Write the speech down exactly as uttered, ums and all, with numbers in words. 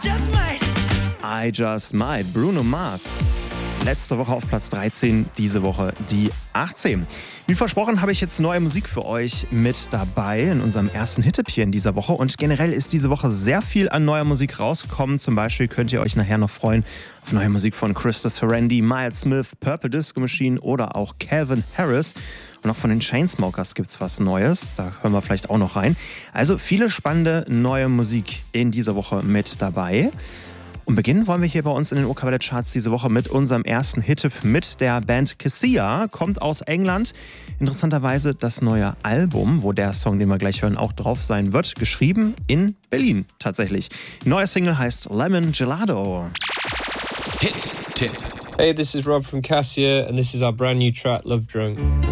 I Just Might, Bruno Mars. Letzte Woche auf Platz dreizehn, diese Woche die achtzehn. Wie versprochen habe ich jetzt neue Musik für euch mit dabei in unserem ersten Hit-Tipp hier in dieser Woche. Und generell ist diese Woche sehr viel an neuer Musik rausgekommen. Zum Beispiel könnt ihr euch nachher noch freuen auf neue Musik von Krista Serendi, Miles Smith, Purple Disco Machine oder auch Calvin Harris. Und auch von den Chainsmokers gibt es was Neues. Da hören wir vielleicht auch noch rein. Also viele spannende neue Musik in dieser Woche mit dabei. Und beginnen wollen wir hier bei uns in den OK-Welle-Charts diese Woche mit unserem ersten Hit-Tipp mit der Band Kessia. Kommt aus England. Interessanterweise das neue Album, wo der Song, den wir gleich hören, auch drauf sein wird, geschrieben in Berlin tatsächlich. Neue Single heißt Lemon Gelato. Hit-Tipp. Hey, this is Rob from Cassia and this is our brand new track, Love Drunk.